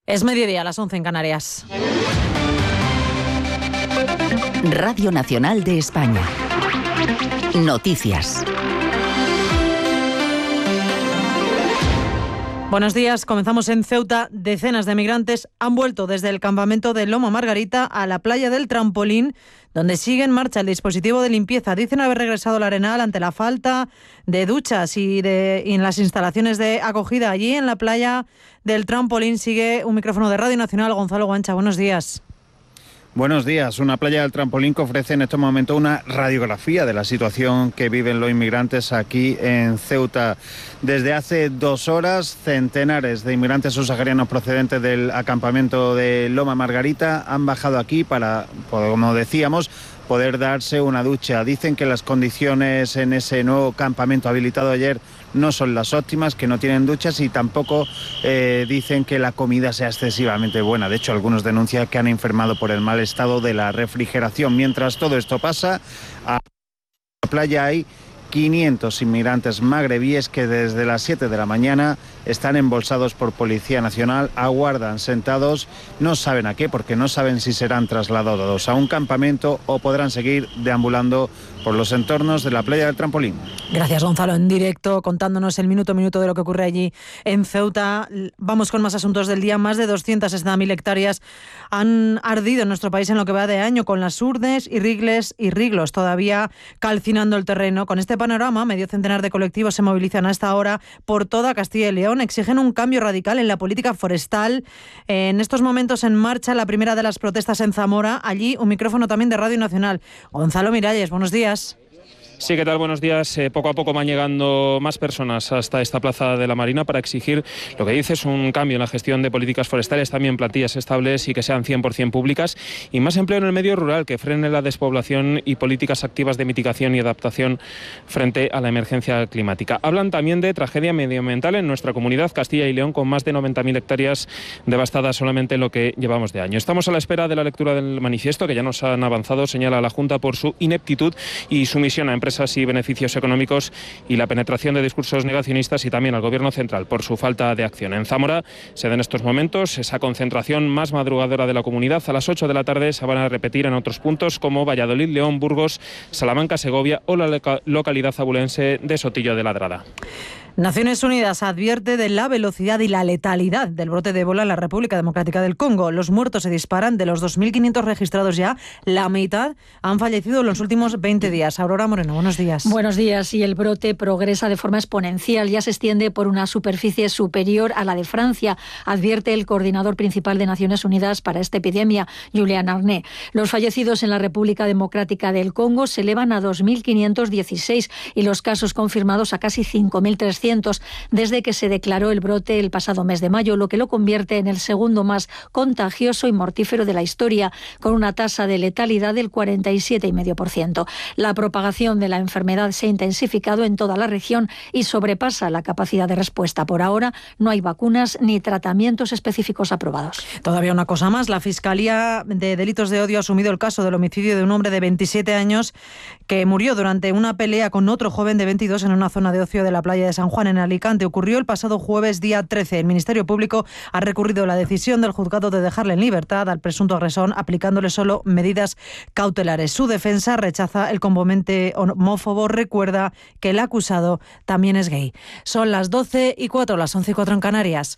Es mediodía, a las 11 en Canarias. Radio Nacional de España. Noticias. Buenos días, comenzamos en Ceuta. Decenas de migrantes han vuelto desde el campamento de Loma Margarita a la playa del Trampolín, donde sigue en marcha el dispositivo de limpieza. Dicen haber regresado al Arenal ante la falta de duchas y en las instalaciones de acogida. Allí en la playa del Trampolín sigue un micrófono de Radio Nacional. Gonzalo Guancha, buenos días. Buenos días. Una playa del Trampolín que ofrece en estos momentos una radiografía de la situación que viven los inmigrantes aquí en Ceuta. Desde hace 2 horas, centenares de inmigrantes subsaharianos procedentes del acampamento de Loma Margarita han bajado aquí para, como decíamos, poder darse una ducha. Dicen que las condiciones en ese nuevo campamento habilitado ayer no son las óptimas, que no tienen duchas y tampoco dicen que la comida sea excesivamente buena. De hecho, algunos denuncian que han enfermado por el mal estado de la refrigeración. Mientras todo esto pasa, a la playa hay 500 inmigrantes magrebíes que desde las 7 de la mañana están embolsados por Policía Nacional, aguardan sentados, no saben a qué, porque no saben si serán trasladados a un campamento o podrán seguir deambulando por los entornos de la playa del Trampolín. Gracias, Gonzalo, en directo, contándonos el minuto a minuto de lo que ocurre allí en Ceuta. Vamos con más asuntos del día. Más de 260.000 hectáreas han ardido en nuestro país en lo que va de año, con las urdes y riglos todavía calcinando el terreno. Con este panorama, medio centenar de colectivos se movilizan a esta hora por toda Castilla y León. Exigen un cambio radical en la política forestal. En estos momentos en marcha la primera de las protestas en Zamora. Allí un micrófono también de Radio Nacional. Gonzalo Miralles, buenos días. Sí, ¿qué tal? Buenos días. Poco a poco van llegando más personas hasta esta plaza de la Marina para exigir lo que dice es un cambio en la gestión de políticas forestales, también plantillas estables y que sean 100% públicas y más empleo en el medio rural, que frene la despoblación y políticas activas de mitigación y adaptación frente a la emergencia climática. Hablan también de tragedia medioambiental en nuestra comunidad, Castilla y León, con más de 90.000 hectáreas devastadas solamente en lo que llevamos de año. Estamos a la espera de la lectura del manifiesto, que ya nos han avanzado, señala la Junta, por su ineptitud y sumisión a empresas y beneficios económicos y la penetración de discursos negacionistas, y también al Gobierno central por su falta de acción. En Zamora se da en estos momentos esa concentración más madrugadora de la comunidad. A las 8 de la tarde se van a repetir en otros puntos como Valladolid, León, Burgos, Salamanca, Segovia o la localidad abulense de Sotillo de Ladrada. Naciones Unidas advierte de la velocidad y la letalidad del brote de ébola en la República Democrática del Congo. Los muertos se disparan. De los 2.500 registrados ya, la mitad han fallecido en los últimos 20 días. Aurora Moreno, buenos días. Buenos días. Y el brote progresa de forma exponencial. Ya se extiende por una superficie superior a la de Francia, advierte el coordinador principal de Naciones Unidas para esta epidemia, Julian Arné. Los fallecidos en la República Democrática del Congo se elevan a 2.516 y los casos confirmados a casi 5.300 desde que se declaró el brote el pasado mes de mayo, lo que lo convierte en el segundo más contagioso y mortífero de la historia, con una tasa de letalidad del 47,5%. La propagación de la enfermedad se ha intensificado en toda la región y sobrepasa la capacidad de respuesta. Por ahora no hay vacunas ni tratamientos específicos aprobados. Todavía una cosa más. La Fiscalía de Delitos de Odio ha asumido el caso del homicidio de un hombre de 27 años que murió durante una pelea con otro joven de 22 en una zona de ocio de la playa de San Juan, en Alicante. Ocurrió el pasado jueves, día 13. El Ministerio Público ha recurrido la decisión del juzgado de dejarle en libertad al presunto agresor, aplicándole solo medidas cautelares. Su defensa rechaza el componente homófobo. Recuerda que el acusado también es gay. Son las 12:04, las 11:04 en Canarias.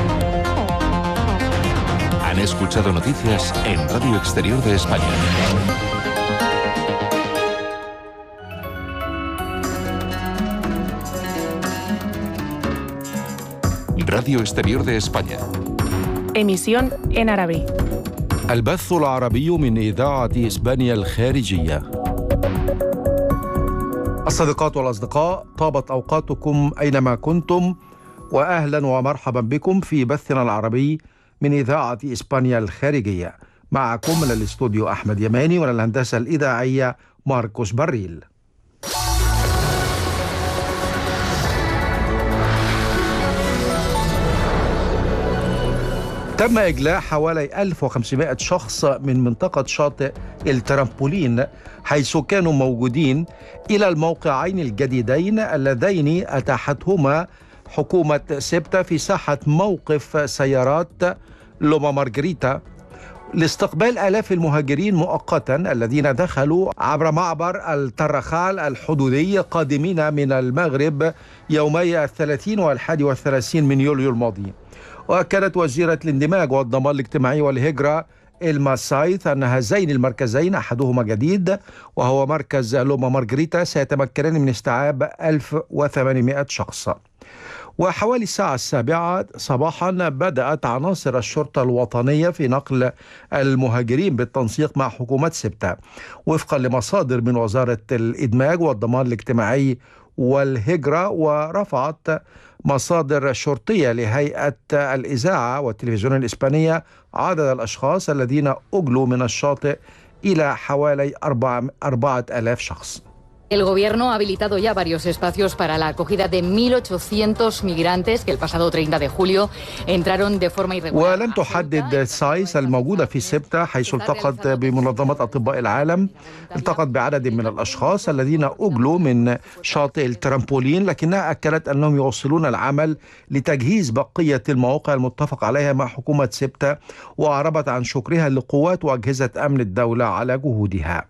Han escuchado noticias en Radio Exterior de España. Radio Exterior de España. Emisión en árabe. البث العربي من إذاعة إسبانيا الخارجية. الصديقات والأصدقاء، طابت أوقاتكم أينما كنتم وأهلا ومرحبا بكم في بثنا العربي من إذاعة إسبانيا الخارجية. معكم من الاستوديو أحمد يماني ومن الهندسة الإذاعية ماركوس بريل. تم إجلاء حوالي 1500 شخص من منطقة شاطئ الترامبولين، حيث كانوا موجودين، إلى الموقعين الجديدين اللذين أتاحتهما حكومة سبتة في ساحة موقف سيارات لوما مارغريتا لاستقبال آلاف المهاجرين مؤقتا الذين دخلوا عبر معبر الترخال الحدودي قادمين من المغرب يومي 30 و31 من يوليو الماضي. وأكدت وزيرة الاندماج والضمان الاجتماعي والهجرة إلما سايث أن هذين المركزين أحدهما جديد وهو مركز لوما مارغريتا سيتمكنان من استيعاب 1800 شخص. وحوالي الساعة 7 صباحا بدأت عناصر الشرطة الوطنية في نقل المهاجرين بالتنسيق مع حكومة سبتة وفقا لمصادر من وزارة الإدماج والضمان الاجتماعي والهجرة. ورفعت مصادر شرطية لهيئة الإذاعة والتلفزيون الإسبانية عدد الأشخاص الذين أجلوا من الشاطئ إلى حوالي 4,000 شخص. El Gobierno ha habilitado ya varios espacios para la acogida de 1.800 migrantes que el pasado 30 de julio entraron de forma irregular. ولم تحدد سايس الموجودة في سبتة حيث التقت بمنظمة أطباء العالم التقت بعدد من الأشخاص الذين أجلوا من شاطئ الترامبولين، لكنها أكدت أنهم يواصلون العمل لتجهيز بقية المواقع المتفق عليها مع حكومة سبتة، وأعربت عن شكرها لقوات وأجهزة أمن الدولة على جهودها.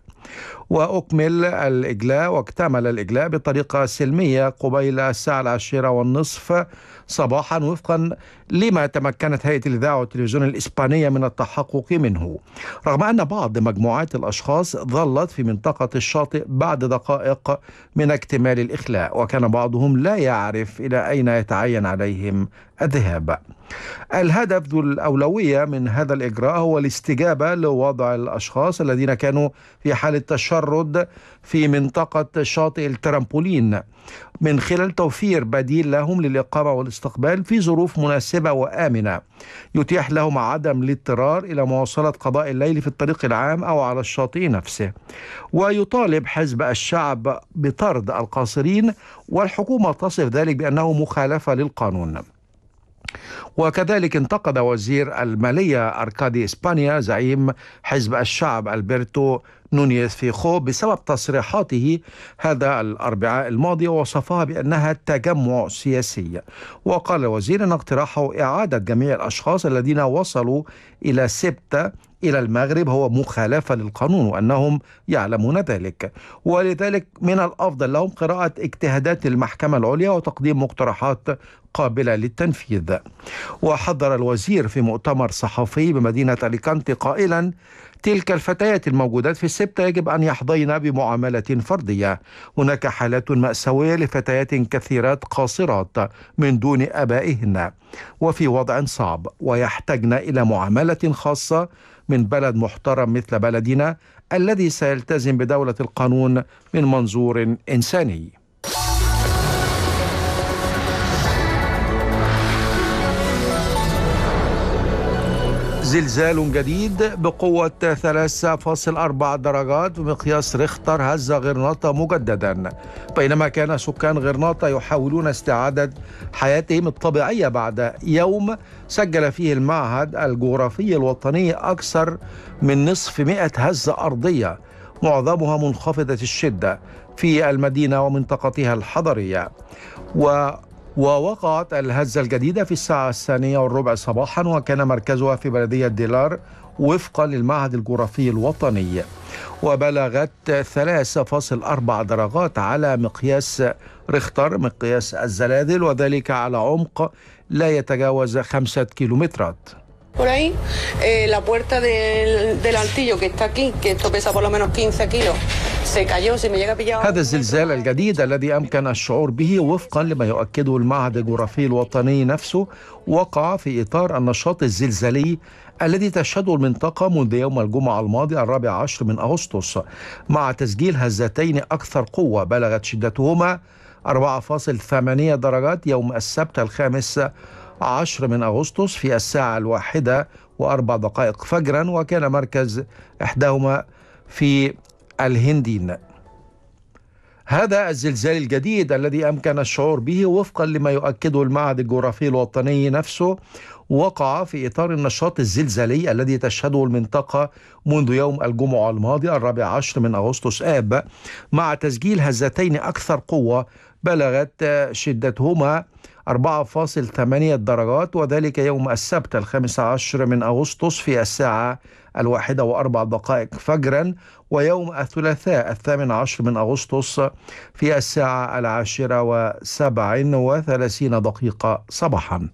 وأكمل الإجلاء واكتمل الإجلاء بطريقة سلمية قبيل الساعة 10:30 صباحا وفقا لما تمكنت هيئة الإذاعة والتلفزيون الإسبانية من التحقق منه، رغم أن بعض مجموعات الأشخاص ظلت في منطقة الشاطئ بعد دقائق من اكتمال الإخلاء، وكان بعضهم لا يعرف إلى أين يتعين عليهم الذهاب. الهدف ذو الأولوية من هذا الإجراء هو الاستجابة لوضع الأشخاص الذين كانوا في حالة تشرد في منطقة شاطئ الترامبولين من خلال توفير بديل لهم للإقامة والاستقبال في ظروف مناسبة وآمنة يتيح لهم عدم الاضطرار إلى مواصلة قضاء الليل في الطريق العام أو على الشاطئ نفسه. ويطالب حزب الشعب بطرد القاصرين، والحكومة تصف ذلك بأنه مخالفة للقانون. وكذلك انتقد وزير المالية أركادي إسبانيا زعيم حزب الشعب ألبرتو نونيز فيخو بسبب تصريحاته هذا الأربعاء الماضي، ووصفها بأنها تجمع سياسي. وقال الوزير أن اقتراحه إعادة جميع الأشخاص الذين وصلوا إلى سبتة إلى المغرب هو مخالفة للقانون وأنهم يعلمون ذلك، ولذلك من الأفضل لهم قراءة اجتهادات المحكمة العليا وتقديم مقترحات قابلة للتنفيذ. وحذر الوزير في مؤتمر صحفي بمدينة أليكانتي قائلا: تلك الفتيات الموجودات في السبتة يجب أن يحظين بمعاملة فردية. هناك حالات مأساوية لفتيات كثيرات قاصرات من دون آبائهن وفي وضع صعب، ويحتاجن إلى معاملة خاصة من بلد محترم مثل بلدنا الذي سيلتزم بدولة القانون من منظور إنساني. زلزال جديد بقوة 3.4 درجات بمقياس ريختر هز غرناطة مجددا، بينما كان سكان غرناطة يحاولون استعادة حياتهم الطبيعية بعد يوم سجل فيه المعهد الجغرافي الوطني أكثر من نصف 100 هزة أرضية معظمها منخفضة الشدة في المدينة ومنطقتها الحضرية. ووقعت الهزة الجديدة في الساعة 2:15 صباحا، وكان مركزها في بلدية ديلار وفقا للمعهد الجغرافي الوطني، وبلغت 3.4 درجات على مقياس ريختر مقياس الزلازل، وذلك على عمق لا يتجاوز 5 كيلومترات. Por ahí, la puerta del altillo que está aquí, que esto pesa por lo menos 15 kilos, se cayó, se me llega a pillar. هذا الزلزال الجديد الذي أمكن الشعور به وفقا لما يؤكده المعهد الجغرافي الوطني نفسه وقع في إطار النشاط الزلزالي الذي تشهده المنطقة منذ يوم الجمعة الماضي 14 من أغسطس، مع تسجيل هزتين أكثر قوة بلغت شدتهما 4.8 درجات يوم السبت 15 من أغسطس في الساعة 1:04 فجرا، وكان مركز إحداهما في الهندين. هذا الزلزال الجديد الذي أمكن الشعور به وفقا لما يؤكده المعهد الجغرافي الوطني نفسه وقع في إطار النشاط الزلزالي الذي تشهده المنطقة منذ يوم الجمعة الماضي 14 من أغسطس آب، مع تسجيل هزتين أكثر قوة بلغت شدتهما 4.8 درجات، وذلك يوم السبت 15 من أغسطس في الساعة 1:04 فجرا، ويوم الثلاثاء 18 من أغسطس في الساعة 10:37 صباحا.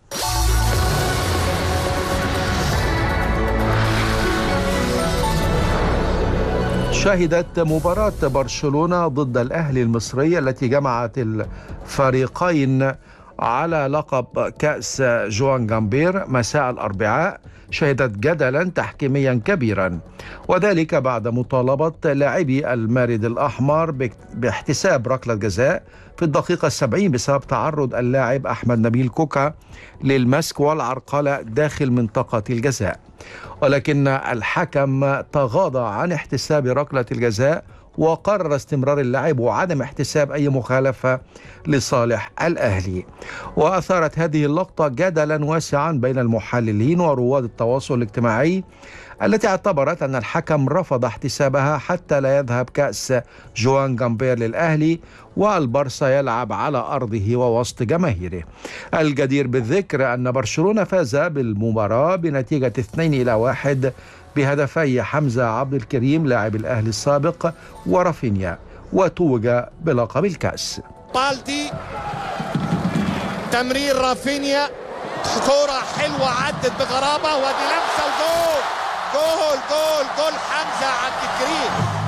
شهدت مباراة برشلونة ضد الأهلي المصري التي جمعت الفريقين على لقب كأس جوان جامبير مساء الأربعاء، شهدت جدلا تحكيميا كبيرا، وذلك بعد مطالبة لاعبي المارد الأحمر باحتساب ركلة جزاء في الدقيقة 70 بسبب تعرض اللاعب أحمد نبيل كوكا للمسك والعرقلة داخل منطقة الجزاء، ولكن الحكم تغاضى عن احتساب ركلة الجزاء وقرر استمرار اللعب وعدم احتساب أي مخالفة لصالح الأهلي. وأثارت هذه اللقطة جدلا واسعا بين المحللين ورواد التواصل الاجتماعي، التي اعتبرت أن الحكم رفض احتسابها حتى لا يذهب كأس جوان جامبير للأهلي والبرصا يلعب على أرضه ووسط جماهيره. الجدير بالذكر أن برشلونة فاز بالمباراة بنتيجة 2-1 بهدفي حمزة عبد الكريم لاعب الأهلي السابق ورافينيا، وتوج بلقب الكأس. بالدي، تمرير رافينيا، كرة حلوة عدت بغرابة، ودي لمسة وجول. جول حمزة عبد الكريم.